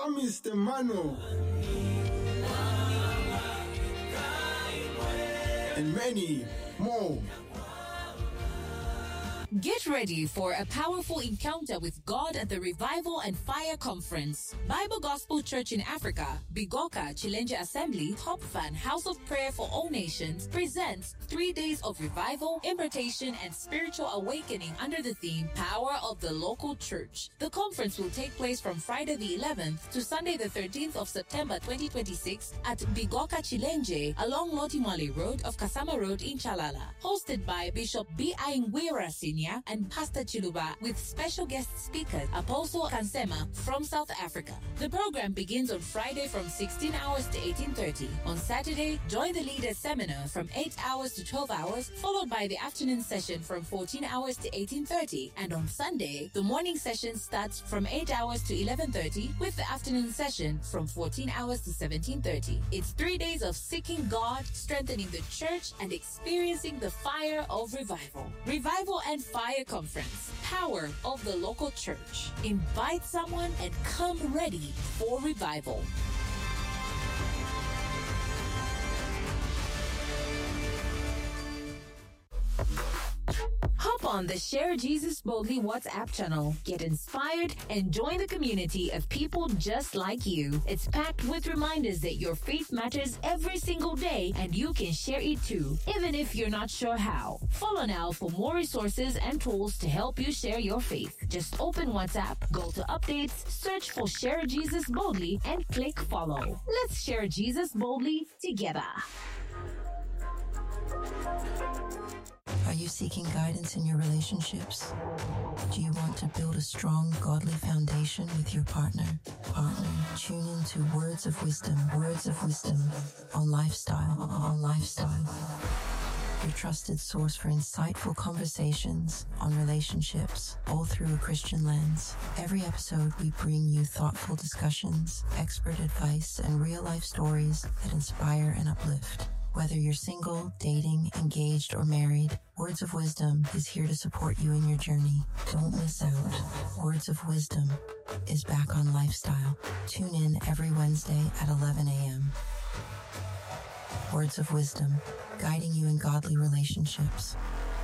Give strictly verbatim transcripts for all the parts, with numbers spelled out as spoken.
Samis Temano, and many more. Get ready for a powerful encounter with God at the Revival and Fire Conference. Bible Gospel Church in Africa, Bigoka Chilenge Assembly, Top Fan House of Prayer for All Nations presents three days of revival, impartation, and spiritual awakening under the theme Power of the Local Church. The conference will take place from Friday the eleventh to Sunday the thirteenth of September twenty twenty-six at Bigoka Chilenge along Lotimale Road of Kasama Road in Chalala. Hosted by Bishop B. Aingwira Senior and Pastor Chiluba with special guest speakers Apostle Kansema from South Africa. The program begins on Friday from sixteen hours to eighteen thirty. On Saturday, join the leaders seminar from eight hours to twelve hours, followed by the afternoon session from fourteen hours to eighteen thirty. And on Sunday, the morning session starts from eight hours to eleven thirty with the afternoon session from fourteen hours to seventeen thirty. It's three days of seeking God, strengthening the church, and experiencing the fire of revival. Revival and Fire Conference, Power of the Local Church. Invite someone and come ready for revival. Hop on the Share Jesus Boldly WhatsApp channel. Get inspired and join the community of people just like you. It's packed with reminders that your faith matters every single day and you can share it too, even if you're not sure how. Follow now for more resources and tools to help you share your faith. Just open WhatsApp, go to updates, search for Share Jesus Boldly, and click follow. Let's share Jesus boldly together. Are you seeking guidance in your relationships? Do you want to build a strong, godly foundation with your partner? Partner, tune into Words of Wisdom, Words of Wisdom on Lifestyle, on Lifestyle. Your trusted source for insightful conversations on relationships, all through a Christian lens. Every episode, we bring you thoughtful discussions, expert advice, and real-life stories that inspire and uplift. Whether you're single, dating, engaged, or married, Words of Wisdom is here to support you in your journey. Don't miss out. Words of Wisdom is back on Lifestyle. Tune in every Wednesday at eleven a.m. Words of Wisdom, guiding you in godly relationships.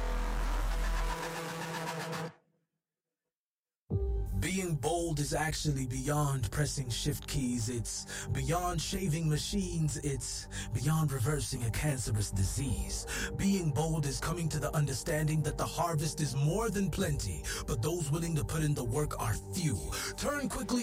Being bold is actually beyond pressing shift keys. It's beyond shaving machines. It's beyond reversing a cancerous disease. Being bold is coming to the understanding that the harvest is more than plenty, but those willing to put in the work are few. Turn quickly